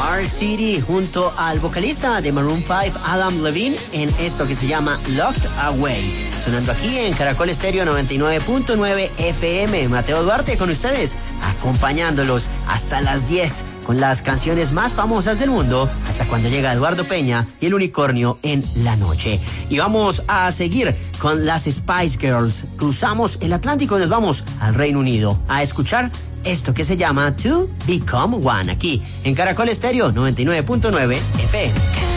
Our City junto al vocalista de Maroon 5, Adam Levine, en esto que se llama Locked Away. Sonando aquí en Caracol Estéreo 99.9 FM. Mateo Duarte con ustedes, acompañándolos hasta las 10 con las canciones más famosas del mundo, hasta cuando llega Eduardo Peña y el unicornio en la noche. Y vamos a seguir con las Spice Girls. Cruzamos el Atlántico y nos vamos al Reino Unido a escuchar esto que se llama To Become One, aquí en Caracol Estéreo 99.9 FM.